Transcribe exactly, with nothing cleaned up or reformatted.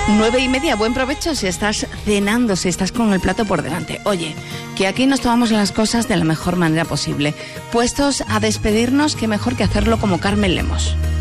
Nueve y media, buen provecho si estás cenando, si estás con el plato por delante. Oye, que aquí nos tomamos las cosas de la mejor manera posible. Puestos a despedirnos, qué mejor que hacerlo como Carmen Lemos.